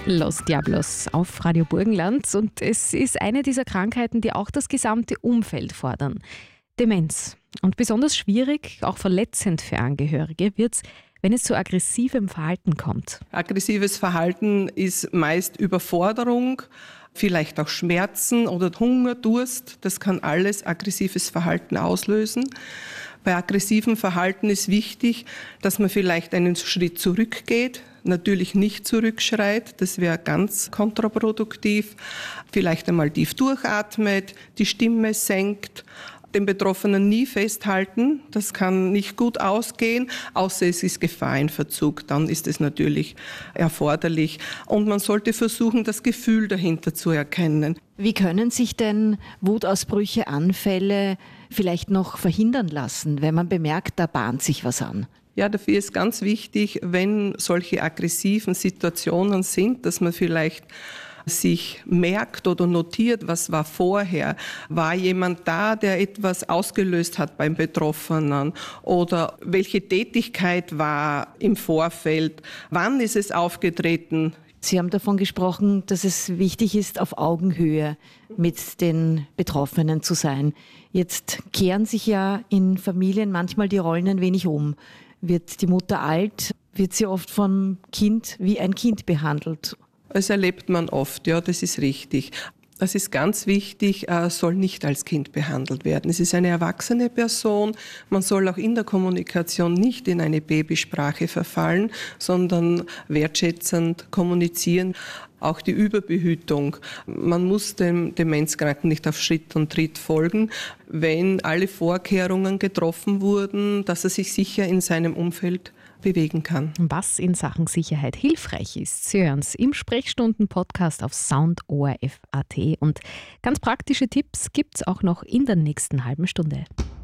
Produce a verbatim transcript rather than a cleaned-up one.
Los Diablos auf Radio Burgenland, und es ist eine dieser Krankheiten, die auch das gesamte Umfeld fordern. Demenz. Und besonders schwierig, auch verletzend für Angehörige wird es, wenn es zu aggressivem Verhalten kommt. Aggressives Verhalten ist meist Überforderung, vielleicht auch Schmerzen oder Hunger, Durst. Das kann alles aggressives Verhalten auslösen. Bei aggressivem Verhalten ist wichtig, dass man vielleicht einen Schritt zurückgeht, natürlich nicht zurückschreit, das wäre ganz kontraproduktiv. Vielleicht einmal tief durchatmet, die Stimme senkt, den Betroffenen nie festhalten, das kann nicht gut ausgehen, außer es ist Gefahr in Verzug, dann ist es natürlich erforderlich. Und man sollte versuchen, das Gefühl dahinter zu erkennen. Wie können sich denn Wutausbrüche, Anfälle vielleicht noch verhindern lassen, wenn man bemerkt, da bahnt sich was an? Ja, dafür ist ganz wichtig, wenn solche aggressiven Situationen sind, dass man vielleicht sich merkt oder notiert, was war vorher. War jemand da, der etwas ausgelöst hat beim Betroffenen? Oder welche Tätigkeit war im Vorfeld? Wann ist es aufgetreten? Sie haben davon gesprochen, dass es wichtig ist, auf Augenhöhe mit den Betroffenen zu sein. Jetzt kehren sich ja in Familien manchmal die Rollen ein wenig um. Wird die Mutter alt, wird sie oft vom Kind wie ein Kind behandelt. Das erlebt man oft, ja, das ist richtig. Das ist ganz wichtig, äh, soll nicht als Kind behandelt werden. Es ist eine erwachsene Person. Man soll auch in der Kommunikation nicht in eine Babysprache verfallen, sondern wertschätzend kommunizieren. Auch die Überbehütung. Man muss dem Demenzkranken nicht auf Schritt und Tritt folgen, wenn alle Vorkehrungen getroffen wurden, dass er sich sicher in seinem Umfeld bewegen kann. Was in Sachen Sicherheit hilfreich ist, Sie hören es im Sprechstunden-Podcast auf Sound O R F Punkt A T. Und ganz praktische Tipps gibt es auch noch in der nächsten halben Stunde.